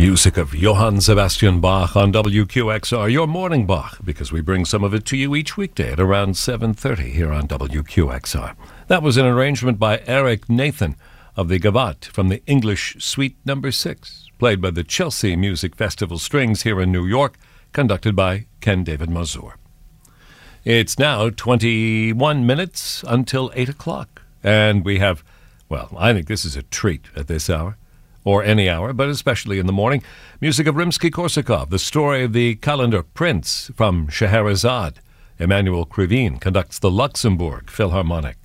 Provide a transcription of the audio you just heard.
music of Johann Sebastian Bach on WQXR, your morning Bach, because we bring some of it to you each weekday at around 7:30 here on WQXR. That was an arrangement by Eric Nathan of the Gavotte from the English Suite No. 6, played by the Chelsea Music Festival Strings here in New York, conducted by Ken David Mazur. It's now 21 minutes until 8 o'clock, and we have, well, I think this is a treat at this hour, or any hour, but especially in the morning, music of Rimsky-Korsakov, the story of the calendar Prince from Scheherazade. Emmanuel Krivine conducts the Luxembourg Philharmonic.